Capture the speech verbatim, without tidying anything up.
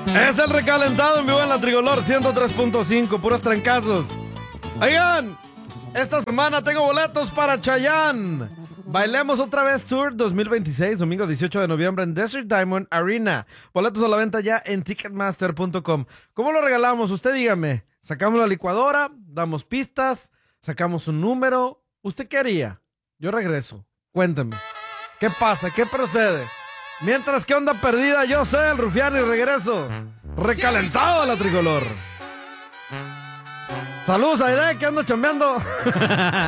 Es el recalentado en vivo en la Tricolor ciento tres punto cinco, puros trancazos. Oigan, esta semana tengo boletos para Chayanne. Bailemos otra vez Tour dos mil veintiséis, domingo dieciocho de noviembre en Desert Diamond Arena. Boletos a la venta ya en ticketmaster punto com. ¿Cómo lo regalamos? Usted dígame. Sacamos la licuadora, damos pistas, sacamos un número. ¿Usted qué haría? Yo regreso. Cuéntame. ¿Qué pasa? ¿Qué procede? Mientras que onda perdida, yo soy el Rufián y regreso. Recalentado a la Tricolor. Saludos, Aide, que ando chambeando.